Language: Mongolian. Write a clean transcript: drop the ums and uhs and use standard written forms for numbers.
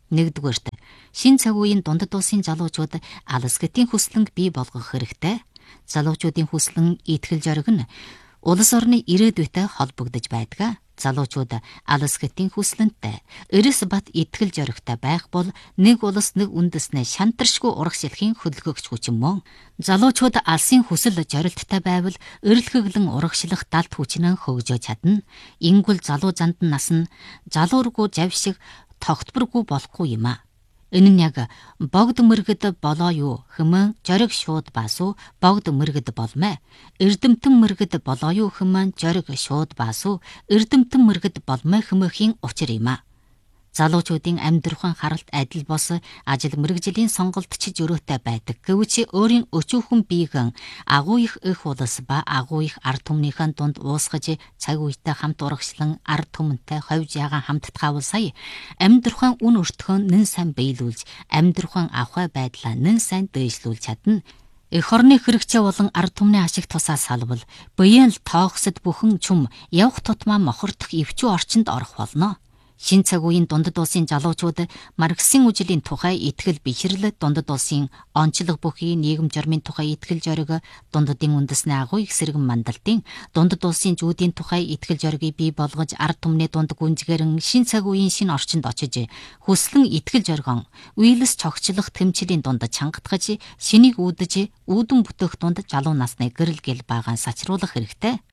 Нэгдүгээрт шин цаг үеийн дундад улсын залуучууд алс гэтийн хүслэнг бий болгох хэрэгтэй. Залуучуудын хүслэн итгэл зориг нь улс орны ирээдүйтэй холбогдож байдаг. Залуучууд алс гэтийн хүслэнтэй эрс бат итгэл зоригтой байх бол нэг улс нэг үндэснээ шантаршгүй урагшлахын хөдөлгөөгч хүчин мөн. Залуучууд алсын хүсэл зорилттой байвал эрэлхэглэн урагшлах далд хүчнээ хөгжөөж чадна. Ингүүл залуу зандан нас нь залуургүй завшиг тогтворгүй болохгүй юм а. Энэ нь яг богд мэргэд болоо юу хэмээн зориг шууд баасуу богд мэргэд болмэ. Эрдэмтэн мэргэд болоо юу хэмээн зориг шууд баасуу эрдэмтэн мэргэд болмэ хэмээхийн учир юм а. Залуучуудын амьдрахын харалт адил бос ажил мэргэжлийн сонголт ч зөрөөтэй байдаг. Гэвч өөрийн өчүүхэн биегэн агуу их улс ба агуу их ард түмнийхэн дунд уусгаж цаг үетэй хамт урагшлан ард түмэнтэй ховж ягаан хамттахавал сая амьдрахын үн өртгөн нэн сайн биелүүлж амьдрахын авхай байдлаа нэн сайн дээшлүүлж чадна. Эх орны хэрэгцээ болон ард түмний ашиг тусаа салвал буян л тоогсод бүхэн чүм явх тутмаа мохордох эвчүү орчинд орох болно. Шин цаг үеийн дундад улсын залуучууд Марксийн үжлийн тухай итгэл бихирл, дундад улсын онцлог бүхий нийгэм журмын тухай итгэл зориг, дундадын үндэсний агуу их сэргэн мандалтын, дундад улсын зүүдийн тухай итгэл зоригийг бий болгож ард түмний дунд гүнзгээрэн шин цаг үеийн шин орчинд очиж хүслэн итгэл зоригон үеэлс цогцлох тэмцлийн дунд чангатгаж шинийг үүдэж үүдэн бүтээх дунд залуу насны гэрэл гэл баагаан сачруулах хэрэгтэй.